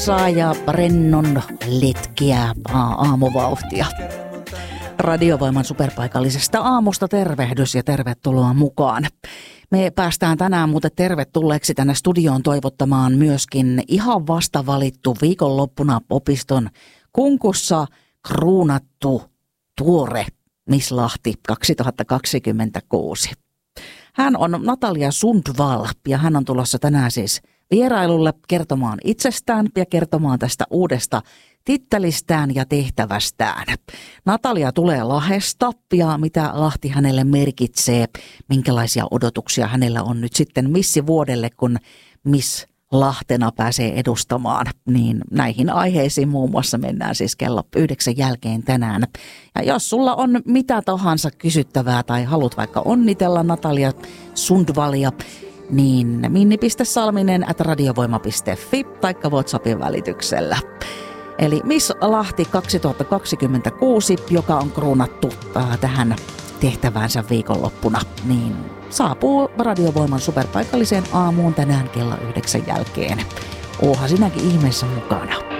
ja rennon letkiä aamuvauhtia. Radiovoiman superpaikallisesta aamusta tervehdys ja tervetuloa mukaan. Me päästään tänään muuten tervetulleeksi tänne studioon toivottamaan myöskin ihan vasta valittu viikonloppuna opiston kunkussa kruunattu tuore Miss Lahti 2026. Hän on Natalia Sundvall ja hän on tulossa tänään siis vierailulle kertomaan itsestään ja kertomaan tästä uudesta tittelistään ja tehtävästään. Natalia tulee Lahdesta ja mitä Lahti hänelle merkitsee, minkälaisia odotuksia hänellä on nyt sitten missivuodelle, kun Miss Lahtena pääsee edustamaan, niin näihin aiheisiin muun muassa mennään siis kello 9 jälkeen tänään. Ja jos sulla on mitä tahansa kysyttävää tai haluat vaikka onnitella Natalia Sundvallia, niin minni.salminen@radiovoima.fi taikka WhatsAppin välityksellä. Eli Miss Lahti 2026, joka on kruunattu tähän tehtäväänsä viikonloppuna, niin saapuu Radiovoiman superpaikalliseen aamuun tänään kello 9 jälkeen. Oohan sinäkin ihmeessä mukana.